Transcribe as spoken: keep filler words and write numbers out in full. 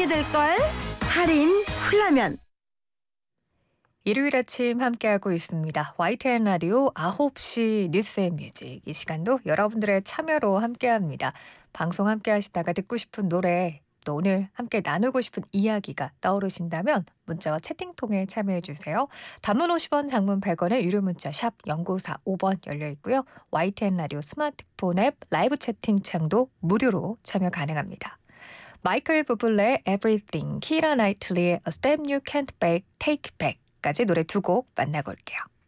알게 될걸. 할인 훌라면. 일요일 아침 함께하고 있습니다. 와이티엔 라디오 아홉 시 뉴스의 뮤직. 이 시간도 여러분들의 참여로 함께합니다. 방송 함께하시다가 듣고 싶은 노래, 또 오늘 함께 나누고 싶은 이야기가 떠오르신다면 문자와 채팅 통해 참여해 주세요. 단문 오십 원, 장문 백 원의 유료 문자 샵 공구사오 번 열려 있고요. 와이티엔 라디오 스마트폰 앱 라이브 채팅창도 무료로 참여 가능합니다. 마이클 부블레의 Everything, 키라 나이틀리의 A Step You Can't Back, Take Back 까지 노래 두 곡 만나고 올게요.